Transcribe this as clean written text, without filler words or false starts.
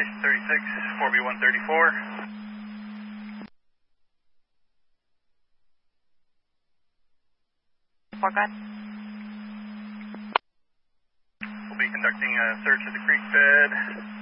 Station 36, 4B134. Go ahead. We'll be conducting a search of the creek bed.